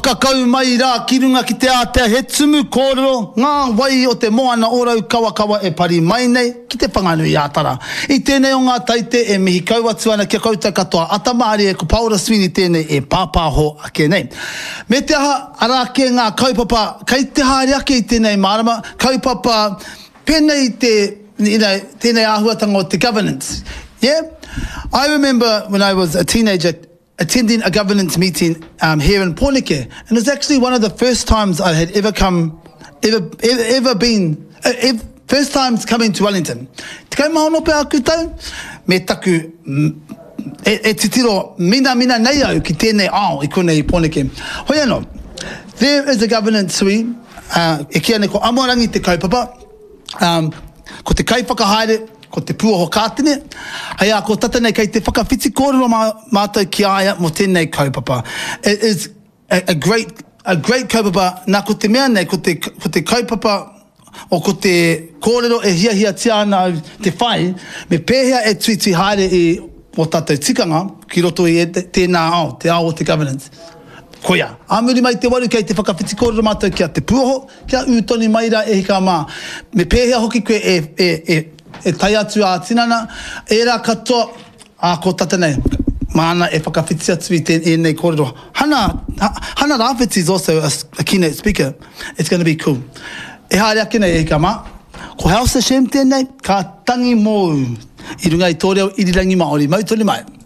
whakakau mai rā ki runga ki te ātea he tumu kōrero, ngā wai o te moana orau kawakawa e pari mai nei ki te whanganui ātara. I tēnei o ngā taite e mihi kau atu ana kia kouta katoa atamari e ko Paula Sweeney tēnei e pāpāho ake nei. Me te aha arake ngā kaupapa, kei te haere ake i tēnei marama, kaupapa penei tēnei āhuatanga o te governance. Yeah? I remember when I was a teenager attending a governance meeting here in Pōneke, and it was actually one of the first times I had first times coming to Wellington. Te kai mahono pe aku tau, me taku e titiro mina nei au ki tēnei ao I konei Pōneke. Hoi anō, there is a governance sui, e kia ne ko amorangi te kaupapa, ko te kai whakahaere, ko te puoho kātene, hei a ko tatanei kei te whakawhiti kōrero mātou ki aia mo tēnei kaupapa. It is a great kaupapa, nā ko te mea nei, ko te kaupapa o ko te kōrero e hia tia ana te whai, me pēhea e tui haere I o tātou tikanga, ki roto I tēnā ao, te ao o te governance. Koia, amuri mai te waru kei te whakawhiti kōrero mātou kia te puoho, kia utoni maira e hika mā. Me pēhea hoki koe e tai atu a tinana, e rā katoa a ko tatanei. Mana e whakawhiti atu I tēnei kōrero. Hana Rāwhiti is also a keynote speaker. It's going to be cool. E haere ake nei e hika mā. Ko House Hashem tēnei, ka tangi mōu. I runga I tōreo irirangi Māori. Mautoni mai.